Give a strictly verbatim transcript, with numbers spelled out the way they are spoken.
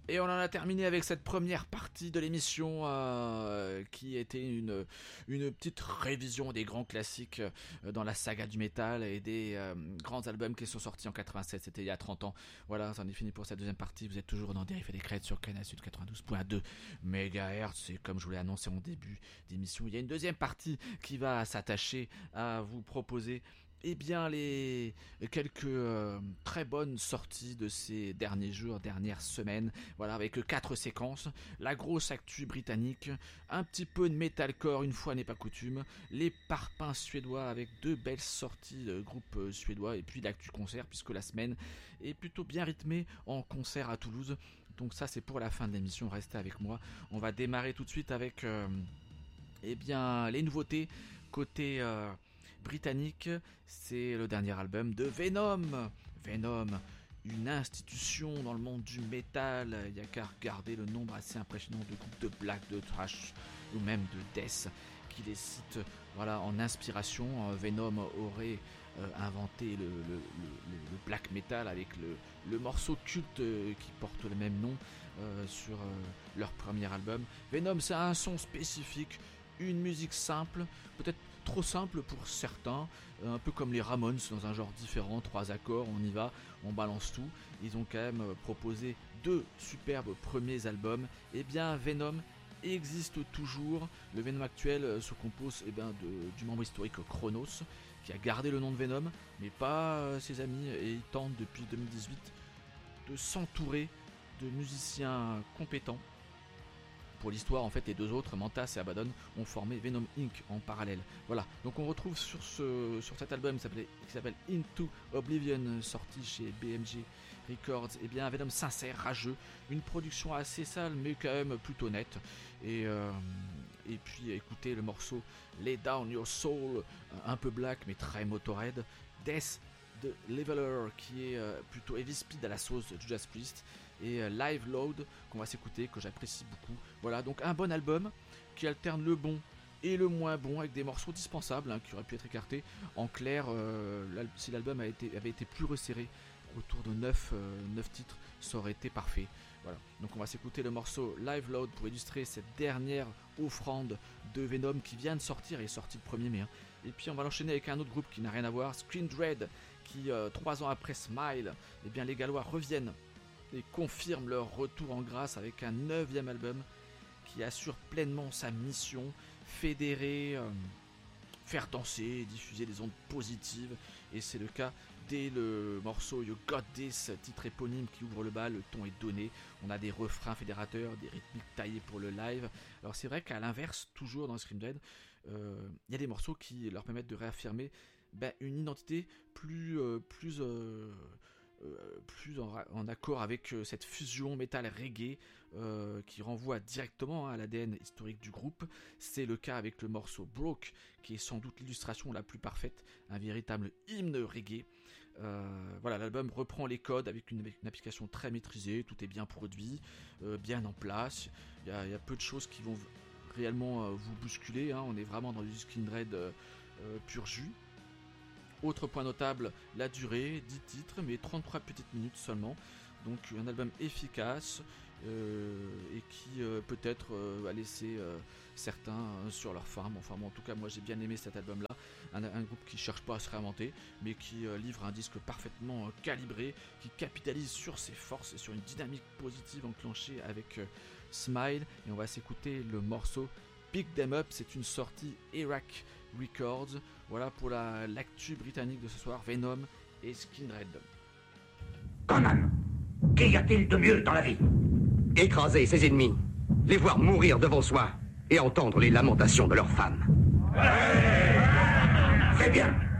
Et on en a terminé avec cette première partie de l'émission euh, qui était une, une petite révision des grands classiques euh, dans la saga du métal et des euh, grands albums qui sont sortis en quatre-vingt-sept, c'était il y a trente ans. Voilà, c'en est fini pour cette deuxième partie. Vous êtes toujours dans Dérive et des Crêtes sur Canal Sud quatre-vingt-douze point deux mégahertz. Et comme je vous l'ai annoncé en début d'émission, il y a une deuxième partie qui va s'attacher à vous proposer Eh bien, les quelques euh, très bonnes sorties de ces derniers jours, dernières semaines, voilà, avec quatre séquences, la grosse actu britannique, un petit peu de metalcore, une fois n'est pas coutume, les parpaings suédois avec deux belles sorties de groupes euh, suédois, et puis l'actu concert, puisque la semaine est plutôt bien rythmée en concert à Toulouse. Donc ça, c'est pour la fin de l'émission, restez avec moi. On va démarrer tout de suite avec euh, eh bien, les nouveautés côté... Euh, britannique, c'est le dernier album de Venom. Venom, une institution dans le monde du métal. Il n'y a qu'à regarder le nombre assez impressionnant de groupes de black, de thrash ou même de death qui les cite voilà, en inspiration. Venom aurait euh, inventé le, le, le, le black metal avec le, le morceau culte euh, qui porte le même nom euh, sur euh, leur premier album. Venom, c'est un son spécifique, une musique simple, peut-être trop simple pour certains, un peu comme les Ramones dans un genre différent, trois accords, on y va, on balance tout. Ils ont quand même proposé deux superbes premiers albums. Et bien Venom existe toujours. Le Venom actuel se compose eh bien, de, du membre historique Chronos, qui a gardé le nom de Venom, mais pas ses amis, et il tente depuis deux mille dix-huit de s'entourer de musiciens compétents. Pour l'histoire, en fait, les deux autres, Mantas et Abaddon, ont formé Venom incorporé en parallèle. Voilà, donc on retrouve sur, ce, sur cet album qui s'appelle Into Oblivion, sorti chez B M G Records, et eh bien un Venom sincère, rageux, une production assez sale, mais quand même plutôt nette. Et, euh, et puis écoutez le morceau Lay Down Your Soul, un peu black, mais très Motorhead. Death de Leveler, qui est euh, plutôt heavy speed à la sauce de Judas Priest, et euh, Live Load qu'on va s'écouter, que j'apprécie beaucoup. Voilà, donc un bon album qui alterne le bon et le moins bon avec des morceaux dispensables hein, qui auraient pu être écartés. En clair, euh, si l'album a été, avait été plus resserré autour de neuf titres, ça aurait été parfait. Voilà, donc on va s'écouter le morceau Live Load pour illustrer cette dernière offrande de Venom qui vient de sortir, et est sorti le premier mai. Hein. Et puis on va l'enchaîner avec un autre groupe qui n'a rien à voir, Scream Dread, qui euh, trois ans après Smile, eh bien les Gallois reviennent et confirment leur retour en grâce avec un neuvième album qui assure pleinement sa mission, fédérer, euh, faire danser, diffuser des ondes positives, et c'est le cas dès le morceau You Got This, titre éponyme qui ouvre le bal. Le ton est donné, on a des refrains fédérateurs, des rythmiques taillées pour le live. Alors c'est vrai qu'à l'inverse, toujours dans Scream Dead, euh, il y a des morceaux qui leur permettent de réaffirmer ben, une identité plus, euh, plus, euh, euh, plus en, en accord avec euh, cette fusion métal reggae euh, qui renvoie directement hein, à l'A D N historique du groupe. C'est le cas avec le morceau Broke, qui est sans doute l'illustration la plus parfaite, un véritable hymne reggae. Euh, voilà, l'album reprend les codes avec une, une application très maîtrisée, tout est bien produit, euh, bien en place. Il y a, il y a peu de choses qui vont réellement euh, vous bousculer, hein. On est vraiment dans du Scream Dread euh, euh, pur jus. Autre point notable, la durée, dix titres, mais trente-trois petites minutes seulement. Donc un album efficace euh, et qui euh, peut-être euh, va laisser euh, certains euh, sur leur faim. Enfin bon, en tout cas moi j'ai bien aimé cet album là. Un, un groupe qui cherche pas à se réinventer, mais qui euh, livre un disque parfaitement euh, calibré, qui capitalise sur ses forces et sur une dynamique positive enclenchée avec euh, Smile. Et on va s'écouter le morceau Pick Them Up, c'est une sortie Iraq Records. Voilà pour la, l'actu britannique de ce soir, Venom et Scream Dread. Conan, qu'y a-t-il de mieux dans la vie? Écraser ses ennemis, les voir mourir devant soi et entendre les lamentations de leurs femmes. Fais bien.